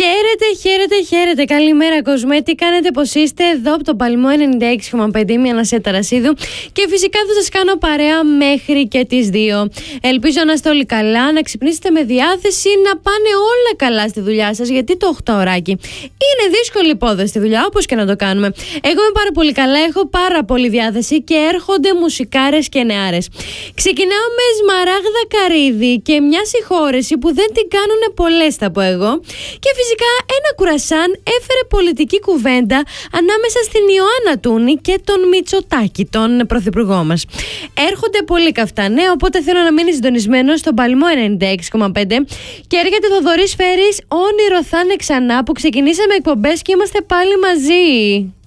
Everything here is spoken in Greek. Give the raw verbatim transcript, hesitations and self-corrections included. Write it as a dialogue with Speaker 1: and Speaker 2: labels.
Speaker 1: Χαίρετε, χαίρετε, χαίρετε. Καλημέρα, Κοσμέ. Τι κάνετε, πώς είστε? Εδώ από το Παλμό ενενήντα έξι κόμμα πέντε. Είμαι η Ανασέ Ταρασίδου και φυσικά θα σας κάνω παρέα μέχρι και τις δύο. Ελπίζω να είστε όλοι καλά, να ξυπνήσετε με διάθεση, να πάνε όλα καλά στη δουλειά σας. Γιατί το οκτώ ωράκι είναι δύσκολη υπόδοση στη δουλειά, όπως και να το κάνουμε. Εγώ είμαι πάρα πολύ καλά, έχω πάρα πολύ διάθεση και έρχονται μουσικάρες και νεάρες. Ξεκινάω με Σμαράγδα Καρύδη και μια συγχώρεση που δεν την κάνουν πολλές, θα πω εγώ. Και φυσικά ένα κουρασάν έφερε πολιτική κουβέντα ανάμεσα στην Ιωάννα Τούνη και τον Μητσοτάκη, τον πρωθυπουργό μας. Έρχονται πολύ καυτά νέα, οπότε θέλω να μείνει συντονισμένος στον Παλμό ενενήντα έξι κόμμα πέντε. Και έρχεται το Θοδωρής Φέρης, όνειρο θα είναι ξανά, που ξεκινήσαμε εκπομπές και είμαστε πάλι μαζί.